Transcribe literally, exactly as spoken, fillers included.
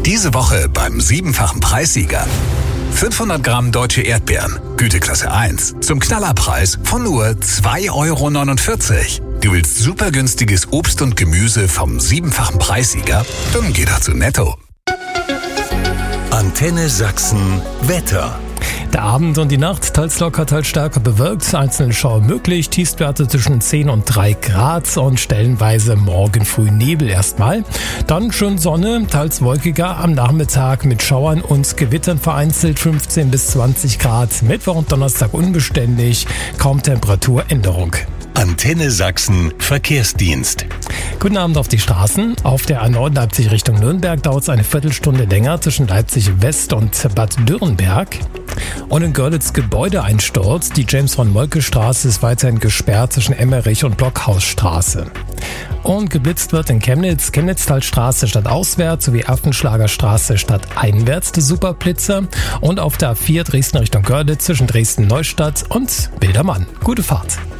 Diese Woche beim siebenfachen Preissieger. fünfhundert Gramm deutsche Erdbeeren, Güteklasse eins, zum Knallerpreis von nur zwei Euro neunundvierzig. Du willst super günstiges Obst und Gemüse vom siebenfachen Preissieger? Dann geh doch zu Netto. Antenne Sachsen Wetter. Der Abend und die Nacht teils locker, teils stärker bewölkt, einzelne Schauer möglich, Tiefstwerte zwischen zehn und drei Grad und stellenweise morgen früh Nebel erstmal. Dann schön Sonne, teils wolkiger am Nachmittag mit Schauern und Gewittern vereinzelt fünfzehn bis zwanzig Grad. Mittwoch und Donnerstag unbeständig, kaum Temperaturänderung. Antenne Sachsen Verkehrsdienst. Guten Abend auf die Straßen. Auf der A neun Leipzig Richtung Nürnberg dauert es eine Viertelstunde länger zwischen Leipzig West und Bad Dürrenberg. Und in Görlitz Gebäudeeinsturz. Die James-von-Moltke-Straße ist weiterhin gesperrt zwischen Emmerich und Blockhausstraße. Und geblitzt wird in Chemnitz, Chemnitztalstraße stadtauswärts sowie Affenschlagerstraße stadteinwärts der Superblitzer. Und auf der A vier Dresden Richtung Görlitz zwischen Dresden-Neustadt und Bildermann. Gute Fahrt.